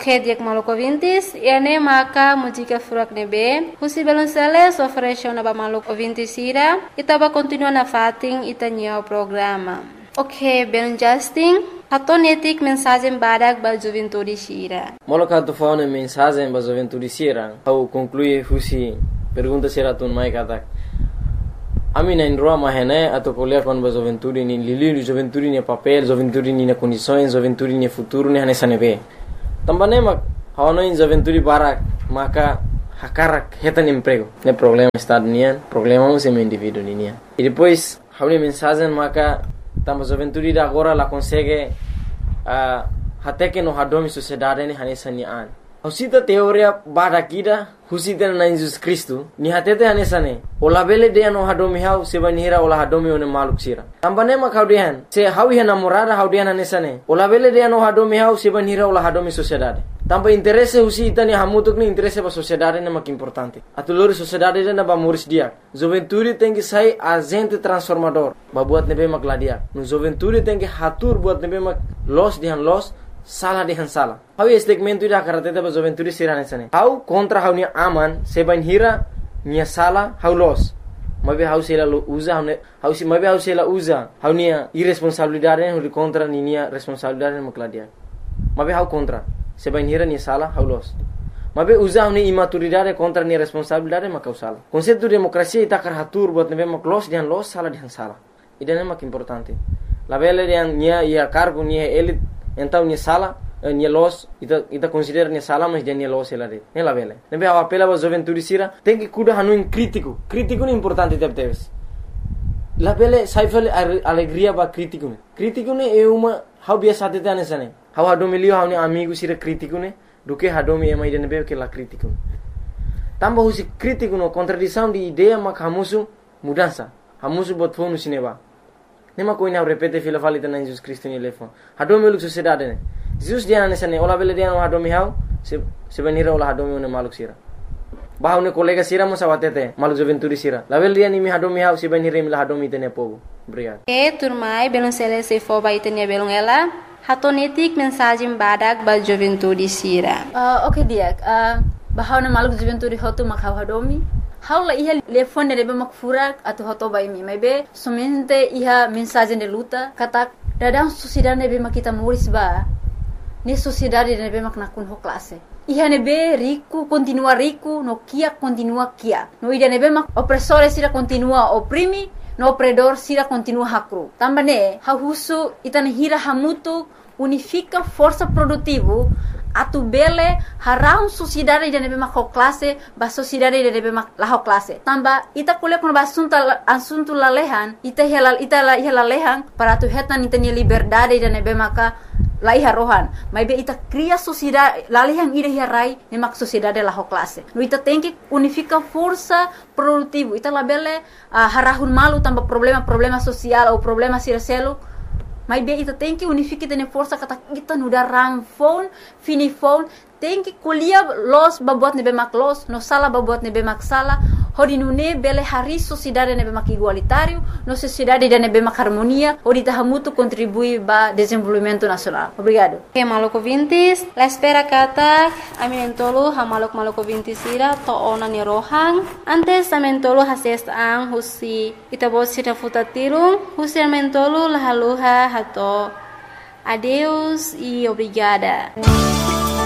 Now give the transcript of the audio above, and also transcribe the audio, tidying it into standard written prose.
Ok, diak maluco vintis, ene maka música furak nebe, husi belonceles oferece na ba maluco vintis ira, itaba continua na fating itanya o programa. Ok, ben Justin, hatonetik mensagem badak ba juventude sira. Moloka tu fauna mensagem ba juventude sira, au conclui husi pergunta sira tun mai katak. Ami na indroa mahene atau kuliah kon ba juventude ni lili juventude ni papel, juventude ni na condições, juventude ni futuro ni hane sanebe. Tambane mak hawana in juventude barak maka hakarak hetan emprego. Ne problema estado nian, problema um sem indivíduo nian. E depois hauni mensagem maka tamba juventude da agora la consegue até que no hadomi sociedade ni hane sanian. Husita teoria barakida husita na Jesus Cristo ni hatete hane sane. Ola bele de no hadomi hau se banira ola hadomi one maluk sira. Tambane mak haudian se hawi hana morada haudian hane sane. Ola bele de no hadomi hau se banira ola hadomi sociedade. Tamba interesse husita ni hamutuk ni interesse ba sociedade na mak importante. Atulori sociedade na ba muris dia. Juventude tem que sai agente transformador. Ba buat nebe mak ladia. No juventude tem que hatur buat nebe mak los dihan los salah dihan salah. Hau segmento ida karate ba juventude sirane sane. Hau kontra hau ni aman se banhira nia salah hau los. Mabe hau sela lo usa hau si mabe hau sela usa. Hau nia irresponsabilidade hau contra ni nia responsabilidade mak ladia. Mabe hau contra se banhira nia salah hau los. Mabe usa ni imaturidade contra ni responsabilidade mak hau salah. Konsepto demokrasia ita kar hatur buat nebe mak los dihan los salah dihan salah. Ida mak importante. La bele dihan nia ia cargo nia elit então ni sala ni los ita considera ni sala mas dia ni los ela de ne la vele nebe a apela ba juventude sira tem que cuida hanu crítico ni importante teves la vele saifel alegria ba crítico ne é uma how biasa te tane sane how hadomi lio how ni amigo sira crítico ne do que hadomi é mais de nebe que la crítico tamba husi crítico no contradição de ideia mak hamusu mudança hamusu bot fonu sineba. Nema ko ina repete fila falita na Jesus Cristo ni lefon. Hadomi uluk sociedade ne. Jesus dia na sane ola bele dia no hadomi hau se benira ola hadomi ne maluk sira. Bahau ne kolega sira mo sawatete maluk juventude sira. La bele dia ni mi hadomi hau se benira mi la hadomi tene pogo. Obrigado. Turmai belum sele se fo ba itenia belum ela. Hatonetik mensagem badak ba juventude sira. Okay dia. Bahau na maluk juventude hotu makhau hadomi. Haula iha telefone rebe mak furak atau hoto bai mi maybe somente iha mensagem de luta katak dadang sociedade nebe mak kita muris ba ni sociedade nebe mak nakun ho classe iha nebe rico continua rico no kia continua kia no ida nebe mak opressore sira continua oprimi no opredor sira continua hakru tambane ha husu itana hira hamutu unifica força produtivo atu bele harau sociedade de nebe mak classe ba sociedade de nebe mak la classe tamba ita kuliah kun ba asunto lalehan ita la lehan para tu hetan ita ni liberdade de nebe maka la iha rohan mai be ita cria sociedade lalehan ida hirai ne mak sociedade la classe no ita tem que unifica força produtivo ita la bele harahun malu tamba problema social ou problema siraselo. Mas bem, ita tem que unificar tene força kata kita nuda rang phone, fini phone, tem que colher los babuat nebe mak los, no sala babuat nebe mak sala, hodi nune bele hari sociedade nebe mak igualitário, no sociedade de nebe mak harmonia, hodi tahamutu contribui ba desenvolvimento nacional. Obrigado. Okay, maluco vintis, la espera kata, aminentolo ha maluco vintis ira to ona ni rohang, antes amentolo hases ang husi itabos sira futatirung, husi amentolo la haluha hato. Adeus e obrigada.